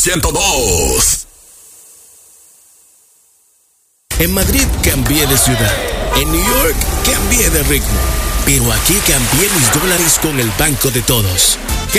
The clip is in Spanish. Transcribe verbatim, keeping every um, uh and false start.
ciento dos. En Madrid cambié de ciudad. En New York cambié de ritmo. Pero aquí cambié mis dólares con el Banco de Todos.